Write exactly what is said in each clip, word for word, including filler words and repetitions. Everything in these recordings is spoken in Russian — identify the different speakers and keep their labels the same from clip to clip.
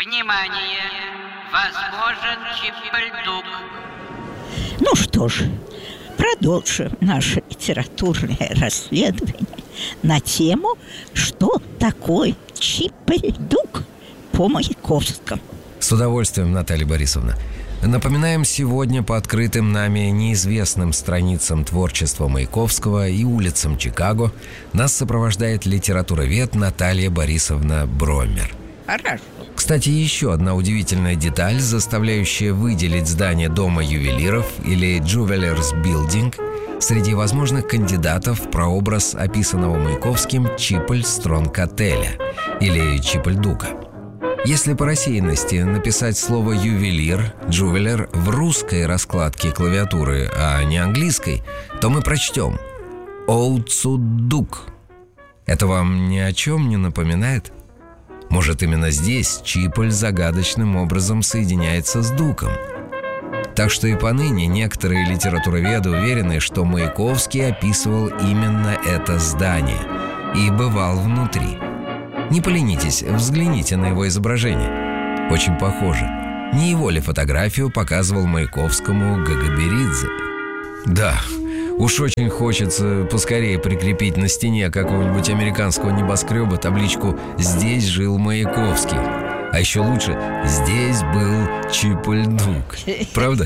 Speaker 1: Внимание! Возможен Чип-Ль-Дук.
Speaker 2: Ну что ж, продолжим наше литературное расследование на тему «Что такое Чип-Ль-Дук» по Маяковскому.
Speaker 3: С удовольствием, Наталья Борисовна. Напоминаем, сегодня по открытым нами неизвестным страницам творчества Маяковского и улицам Чикаго нас сопровождает литературовед Наталья Борисовна Броммер.
Speaker 2: Хорошо.
Speaker 3: Кстати, еще одна удивительная деталь, заставляющая выделить здание Дома ювелиров или Jewelers Building среди возможных кандидатов в прообраз описанного Маяковским Чиполь-Стронг-отеля или Чиполь-Дука. Если по рассеянности написать слово «ювелир», «джувелер» в русской раскладке клавиатуры, а не английской, то мы прочтем «Оуцудук». Это вам ни о чем не напоминает? Может, именно здесь Чиполь загадочным образом соединяется с Дуком? Так что и поныне некоторые литературоведы уверены, что Маяковский описывал именно это здание и бывал внутри. Не поленитесь, взгляните на его изображение. Очень похоже. Не его ли фотографию показывал Маяковскому Гагаберидзе? Да, уж очень хочется поскорее прикрепить на стене какого-нибудь американского небоскреба табличку «Здесь жил Маяковский». А еще лучше «Здесь был Чиполь-Дук». Правда?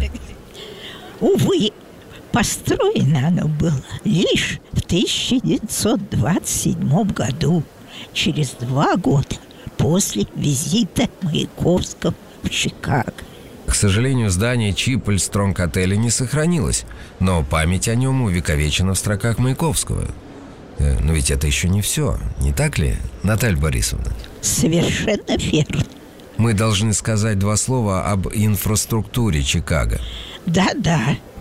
Speaker 2: Увы, построено оно было лишь в тысяча девятьсот двадцать седьмом году, через два года после визита Маяковского в Чикаго.
Speaker 3: К сожалению, здание Чиполь-Стронг-отеля не сохранилось, но память о нем увековечена в строках Маяковского. Но ведь это еще не все, не так ли, Наталья Борисовна?
Speaker 2: Совершенно верно.
Speaker 3: Мы должны сказать два слова об инфраструктуре Чикаго.
Speaker 2: Да-да.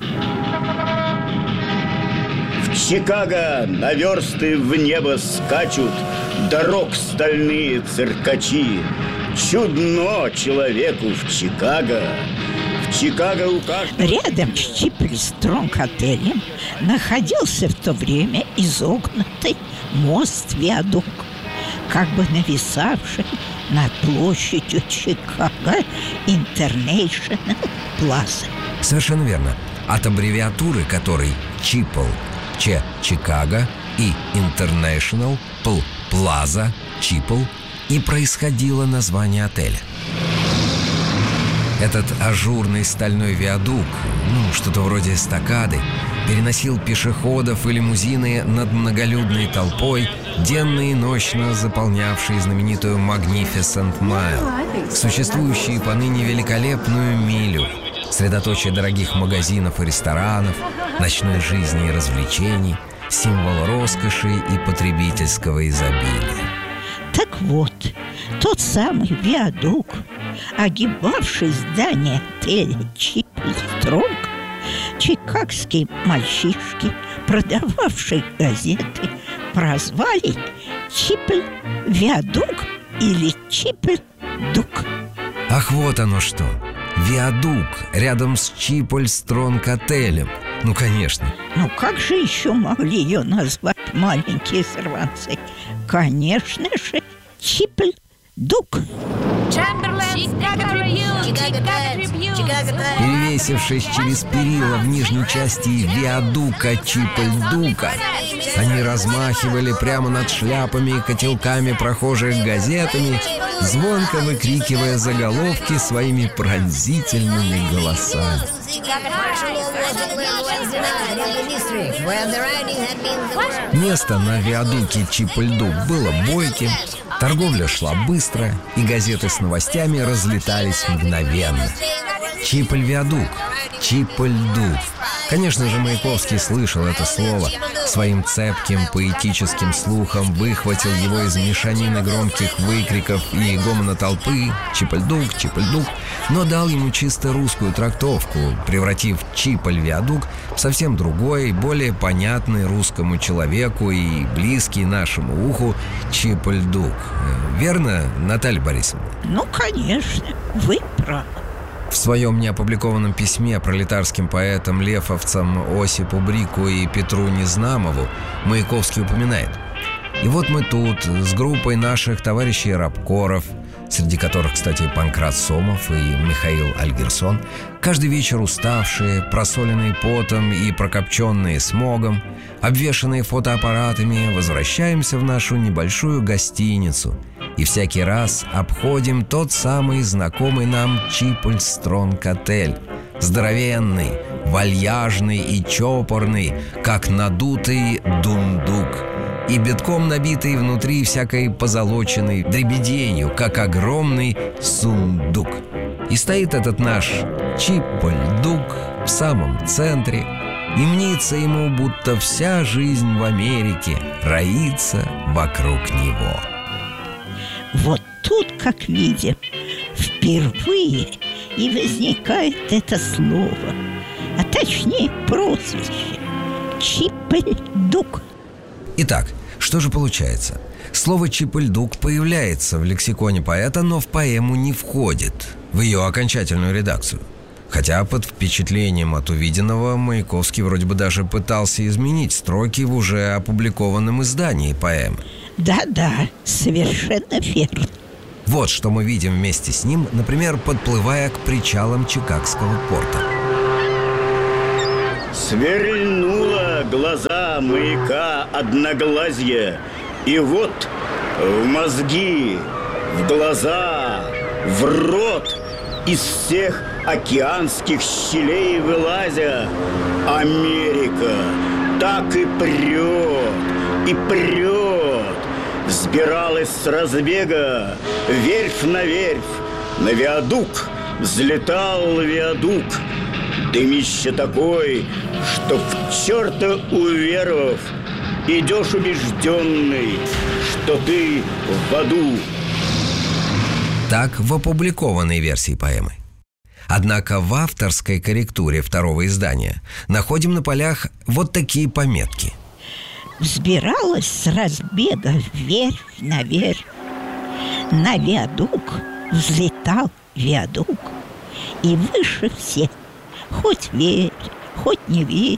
Speaker 4: В Чикаго на версты в небо скачут дорог стальные циркачи. Чудно человеку в Чикаго. В Чикаго у каждого...
Speaker 2: Рядом с Чиполь-Стронг-отелем находился в то время изогнутый мост-виадук, как бы нависавший над площадью Чикаго Интернейшнл Плаза.
Speaker 3: Совершенно верно. От аббревиатуры которой Чипол, Ч Чикаго и Интернейшнл Пл Плаза Чипол и происходило название отеля. Этот ажурный стальной виадук, ну, что-то вроде эстакады, переносил пешеходов и лимузины над многолюдной толпой, денно и ночно заполнявшей знаменитую Magnificent Mile, существующую поныне великолепную милю, средоточие дорогих магазинов и ресторанов, ночной жизни и развлечений, символ роскоши и потребительского изобилия.
Speaker 2: Так вот, тот самый виадук, огибавший здание отеля Чиполь-Стронг, чикагские мальчишки, продававшие газеты, прозвали Чиполь-виадук или Чиполь-Дук.
Speaker 3: Ах, вот оно что! Виадук рядом с Чиполь-Стронг-отелем. Ну, конечно.
Speaker 2: Ну, как же еще могли ее назвать маленькие сорванцы? Конечно же, Чиполь-Дук.
Speaker 3: Перевесившись через перила в нижней части виадука Чиполь-Дука, они размахивали прямо над шляпами и котелками прохожих газетами, звонко выкрикивая заголовки своими пронзительными голосами. Место на виадуке Чиполь-Дук было бойким, торговля шла быстро, и газеты с новостями разлетались мгновенно. Чиполь-виадук, Чиполь-Дук. Конечно же, Маяковский слышал это слово, своим цепким поэтическим слухом выхватил его из мешанины громких выкриков и гомона толпы «Чиполь-Дук, Чиполь-Дук», но дал ему чисто русскую трактовку, превратив Чиполь-виадук в совсем другой, более понятный русскому человеку и близкий нашему уху Чиполь-Дук. Верно, Наталья Борисовна?
Speaker 2: Ну, конечно, вы правы.
Speaker 3: В своем неопубликованном письме пролетарским поэтам, лефовцам Осипу Брику и Петру Незнамову Маяковский упоминает: «И вот мы тут с группой наших товарищей рабкоров среди которых, кстати, Панкрат Сомов и Михаил Альгерсон, каждый вечер уставшие, просоленные потом и прокопченные смогом, обвешанные фотоаппаратами, возвращаемся в нашу небольшую гостиницу и всякий раз обходим тот самый знакомый нам Чиполь-Стронг-отель, здоровенный, вальяжный и чопорный, как надутый дундук, и битком набитый внутри всякой позолоченной дребеденью, как огромный сундук. И стоит этот наш Чиполь-дук в самом центре, и мнится ему, будто вся жизнь в Америке роится вокруг него.
Speaker 2: Вот тут, как видим, впервые и возникает это слово, а точнее прозвище Чиполь-дук.
Speaker 3: Итак, что же получается? Слово «Чиполь-дук» появляется в лексиконе поэта, но в поэму не входит, в ее окончательную редакцию. Хотя под впечатлением от увиденного Маяковский вроде бы даже пытался изменить строки в уже опубликованном издании поэмы.
Speaker 2: Да-да, совершенно верно.
Speaker 3: Вот что мы видим вместе с ним, например, подплывая к причалам Чикагского порта.
Speaker 4: Свернула глаза маяка одноглазье, и вот в мозги, в глаза, в рот из всех океанских щелей вылазя, Америка так и прет, и прет. Взбиралась с разбега верфь на верфь, на виадук взлетал виадук. Дымище такой, что в черта уверовав, идешь убежденный, что ты в аду.
Speaker 3: Так в опубликованной версии поэмы. Однако в авторской корректуре второго издания находим на полях вот такие пометки.
Speaker 2: Взбиралась с разбега верфь на верфь, на виадук взлетал виадук, и выше всех, хоть верь, хоть не верь,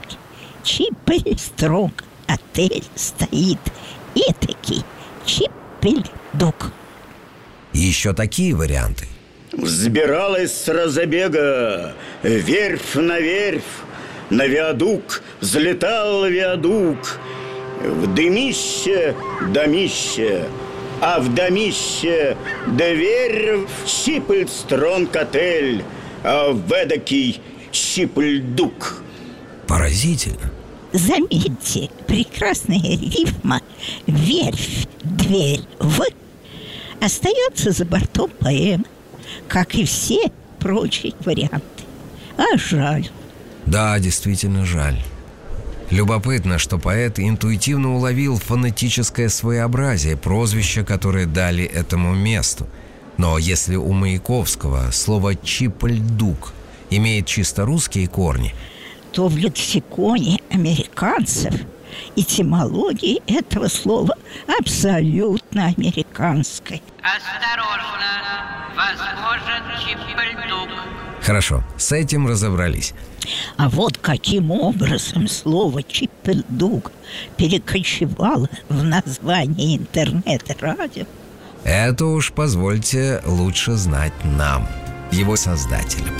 Speaker 2: Чиполь-Стронг-отель стоит, этакий Чиполь-дук.
Speaker 3: И еще такие варианты.
Speaker 4: Взбиралась с разбега верфь на верфь, на виадук взлетал виадук. В дымище домище, а в домище дверь в Чиполь-Стронг-отель, а в эдакий Чиполь-дук.
Speaker 3: Поразительно.
Speaker 2: Заметьте, прекрасная рифма «верфь, дверь, в» остается за бортом поэмы, как и все прочие варианты. А жаль.
Speaker 3: Да, действительно жаль. Любопытно, что поэт интуитивно уловил фонетическое своеобразие прозвища, которое дали этому месту. Но если у Маяковского слово «Чиполь-дук» имеет чисто русские корни,
Speaker 2: то в лексиконе американцев этимология этого слова абсолютно американская.
Speaker 1: Осторожно, возможен Чиполь-дук.
Speaker 3: Хорошо, с этим разобрались.
Speaker 2: А вот каким образом слово «Чиполь-дук» перекочевало в название интернет-радио,
Speaker 3: это уж, позвольте, лучше знать нам, его создателям.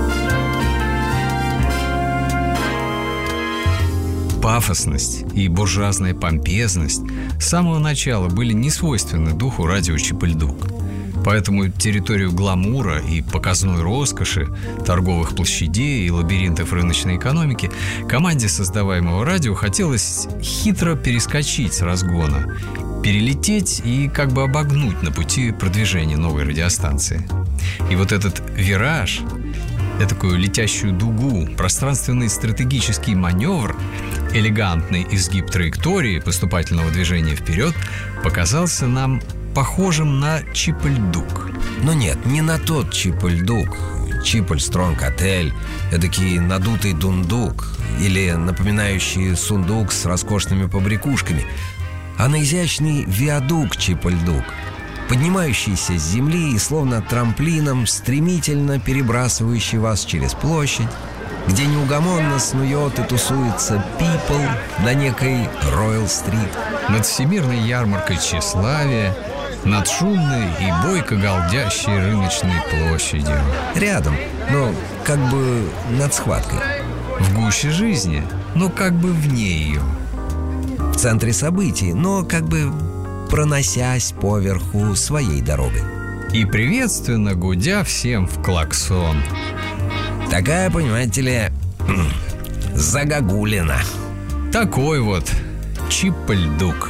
Speaker 5: Пафосность и буржуазная помпезность с самого начала были не свойственны духу радио Чиполь-дук. Поэтому территорию гламура и показной роскоши, торговых площадей и лабиринтов рыночной экономики команде создаваемого радио хотелось хитро перескочить с разгона, перелететь и как бы обогнуть на пути продвижения новой радиостанции. И вот этот вираж, этакую летящую дугу, пространственный стратегический маневр, элегантный изгиб траектории поступательного движения вперед показался нам похожим на Чиполь-дук.
Speaker 3: Но нет, не на тот Чиполь-дук, Чиполь-Стронг-отель, эдакий надутый дундук или напоминающий сундук с роскошными побрякушками, а на изящный виадук Чиполь-дук, поднимающийся с земли и словно трамплином стремительно перебрасывающий вас через площадь, где неугомонно снует и тусуется people на некой Роял-стрит.
Speaker 5: Над всемирной ярмаркой тщеславия над шумной и бойко галдящей рыночной площадью.
Speaker 3: Рядом, но как бы над схваткой.
Speaker 5: В гуще жизни, но как бы вне ее.
Speaker 3: В центре событий, но как бы проносясь поверху своей дорогой.
Speaker 5: И приветственно гудя всем в клаксон.
Speaker 3: Такая, понимаете ли, загогулина.
Speaker 5: Такой вот Чиполь-Дук.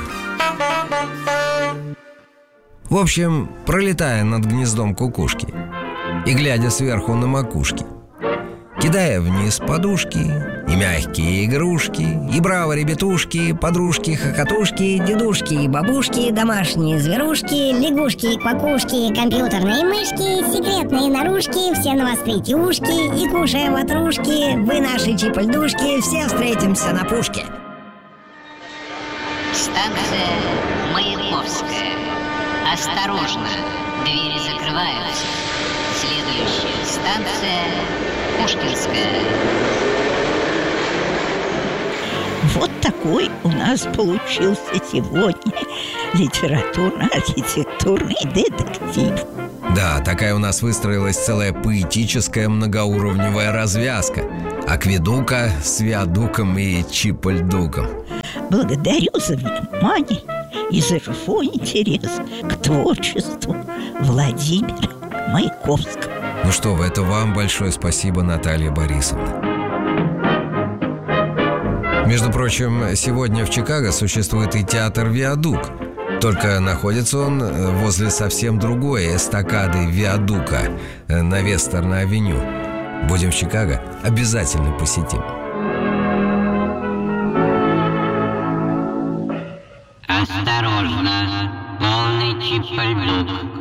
Speaker 3: В общем, пролетая над гнездом кукушки и глядя сверху на макушки, кидая вниз подушки и мягкие игрушки, и браво ребятушки, подружки, хохотушки,
Speaker 6: дедушки и бабушки, домашние зверушки, лягушки и квакушки, компьютерные мышки, секретные наружки, все навострите ушки и кушая ватрушки, вы наши чиполь-душки, все встретимся на пушке.
Speaker 7: Станция Маяковская. Осторожно, двери закрываются. Следующая станция Пушкинская.
Speaker 2: Вот такой у нас получился сегодня литературно-архитектурный детектив.
Speaker 3: Да, такая у нас выстроилась целая поэтическая многоуровневая развязка акведука с виадуком и Чиполь-Дуком.
Speaker 2: Благодарю за внимание и за живой интерес к творчеству Владимира Маяковского.
Speaker 3: Ну что вы, это вам большое спасибо, Наталья Борисовна. Между прочим, сегодня в Чикаго существует и театр «Виадук». Только находится он возле совсем другой эстакады «Виадука» на Вестерн-авеню. Будем в Чикаго, обязательно посетим.
Speaker 1: Осторожно, полный Чиполь-Дук.